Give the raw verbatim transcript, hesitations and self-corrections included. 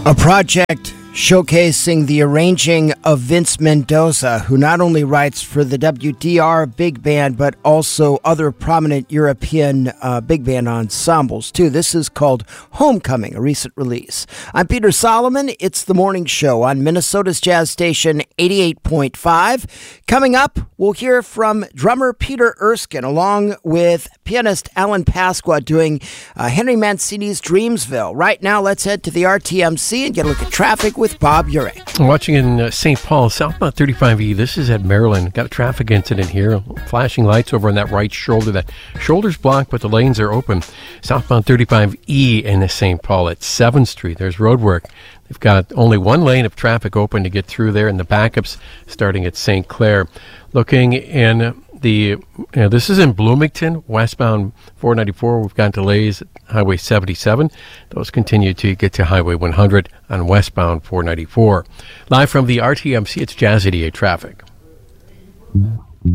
A project showcasing the arranging of Vince Mendoza, who not only writes for the W D R Big Band, but also other prominent European uh, big band ensembles, too. This is called Homecoming, a recent release. I'm Peter Solomon. It's The Morning Show on Minnesota's Jazz Station eighty-eight point five. Coming up, we'll hear from drummer Peter Erskine, along with pianist Alan Pasqua, doing uh, Henry Mancini's Dreamsville. Right now, let's head to the R T M C and get a look at traffic with Bob Urich. Watching in uh, Saint Paul, southbound thirty-five E. This is at Maryland. Got a traffic incident here. Flashing lights over on that right shoulder. That shoulder's blocked, but the lanes are open. Southbound thirty-five E in Saint Paul at seventh Street. There's road work. They've got only one lane of traffic open to get through there, and the backups starting at Saint Clair. Looking in the, you know, this is in Bloomington, westbound four ninety-four. We've got delays at Highway seventy-seven. Those continue to get to Highway one hundred on westbound four ninety-four. Live from the R T M C, it's Jazz eighty-eight traffic.